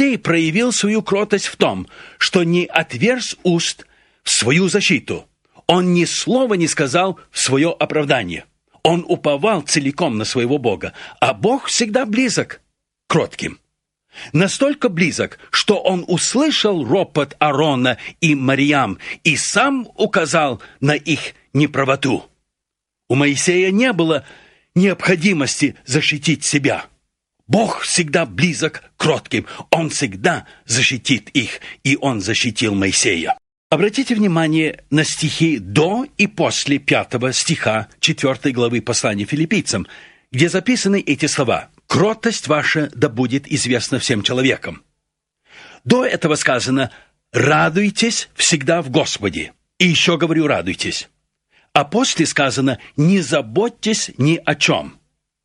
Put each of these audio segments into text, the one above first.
Моисей проявил свою кротость в том, что не отверз уст в свою защиту. Он ни слова не сказал в свое оправдание. Он уповал целиком на своего Бога, а Бог всегда близок к кротким. Настолько близок, что он услышал ропот Аарона и Марьям и сам указал на их неправоту. У Моисея не было необходимости защитить себя. Бог всегда близок к кротким. Он всегда защитит их, и он защитил Моисея. Обратите внимание на стихи до и после 5 стиха 4 главы послания Филиппийцам, где записаны эти слова: «Кротость ваша да будет известна всем человекам». До этого сказано: «Радуйтесь всегда в Господе». И еще говорю: радуйтесь. А после сказано: «Не заботьтесь ни о чем».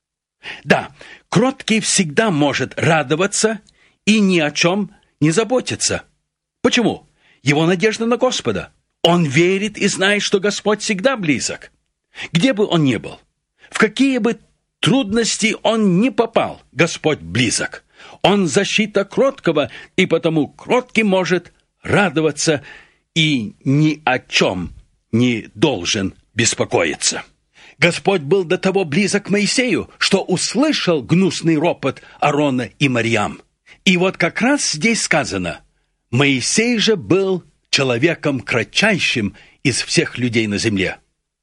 Да, кроткий всегда может радоваться и ни о чем не заботиться. Почему? Его надежда на Господа. Он верит и знает, что Господь всегда близок. Где бы он ни был, в какие бы трудности он ни попал, Господь близок. Он защита кроткого, и потому кроткий может радоваться и ни о чем не должен беспокоиться. Господь был до того близок к Моисею, что услышал гнусный ропот Аарона и Марьям. И вот как раз здесь сказано: Моисей же был человеком кратчайшим из всех людей на земле.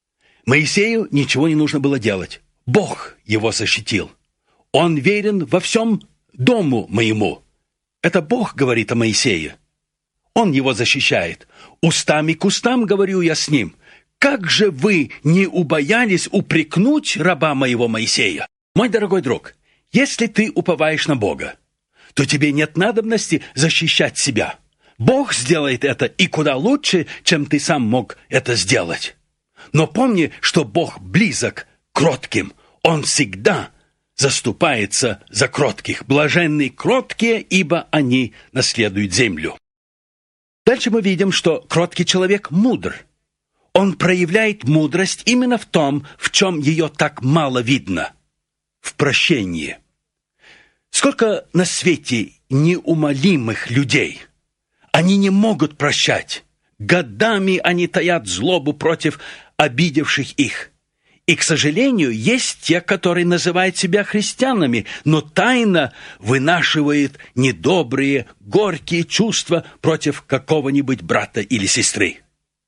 Моисею ничего не нужно было делать. Бог его защитил. Он верен во всем дому моему. Это Бог говорит о Моисее. Он его защищает. Устами к устам говорю я с ним. Как же вы не убоялись упрекнуть раба моего Моисея? Мой дорогой друг, если ты уповаешь на Бога, то тебе нет надобности защищать себя. Бог сделает это и куда лучше, чем ты сам мог это сделать. Но помни, что Бог близок к кротким. Он всегда заступается за кротких. Блаженны кроткие, ибо они наследуют землю. Дальше мы видим, что кроткий человек мудр. Он проявляет мудрость именно в том, в чем ее так мало видно – в прощении. Сколько на свете неумолимых людей. Они не могут прощать. Годами они таят злобу против обидевших их. И, к сожалению, есть те, которые называют себя христианами, но тайно вынашивают недобрые, горькие чувства против какого-нибудь брата или сестры.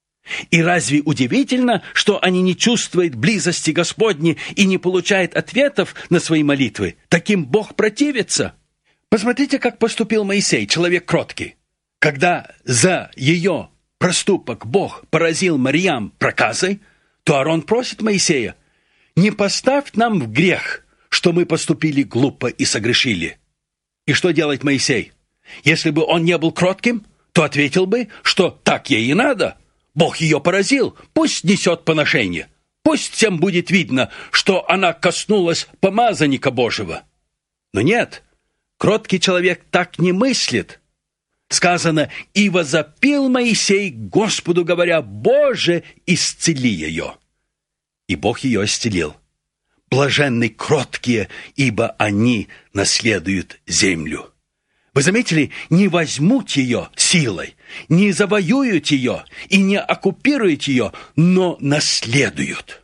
И разве удивительно, что они не чувствуют близости Господней и не получают ответов на свои молитвы? Таким Бог противится. Посмотрите, как поступил Моисей, человек кроткий. Когда за ее проступок Бог поразил Марьям проказой, то Аарон просит Моисея: «Не поставь нам в грех, что мы поступили глупо и согрешили». И что делает Моисей? Если бы он не был кротким, то ответил бы, что так ей и надо. Бог ее поразил, пусть несет поношение. Пусть всем будет видно, что она коснулась помазанника Божьего. Но нет, кроткий человек так не мыслит. Сказано: «И возопил Моисей к Господу, говоря: Боже, исцели ее». И Бог ее исцелил. Блаженны кроткие, ибо они наследуют землю. Вы заметили, не возьмут ее силой, не завоюют ее и не оккупируют ее, но наследуют.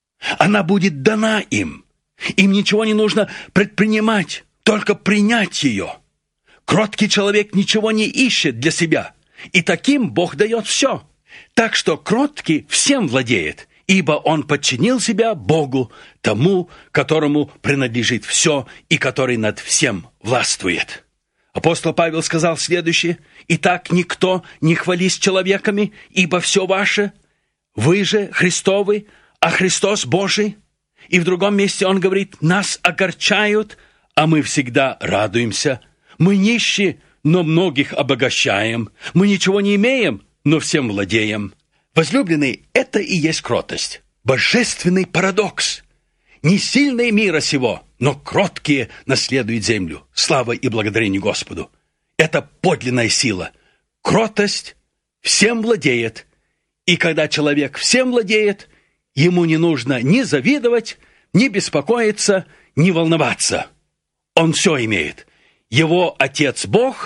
Она будет дана им. Им ничего не нужно предпринимать, только принять ее. Кроткий человек ничего не ищет для себя, и таким Бог дает все. Так что кроткий всем владеет, ибо он подчинил себя Богу, тому, которому принадлежит все и который над всем властвует. Апостол Павел сказал следующее: «Итак, никто не хвались человеками, ибо все ваше, вы же Христовы, а Христос Божий». И в другом месте он говорит: «Нас огорчают, а мы всегда радуемся. Мы нищие, но многих обогащаем. Мы ничего не имеем, но всем владеем». Возлюбленные, это и есть кротость. Божественный парадокс. Не сильные мира сего, но кроткие наследуют землю. Слава и благодарение Господу. Это подлинная сила. Кротость всем владеет. И когда человек всем владеет, ему не нужно ни завидовать, ни беспокоиться, ни волноваться. Он все имеет. Его Отец Бог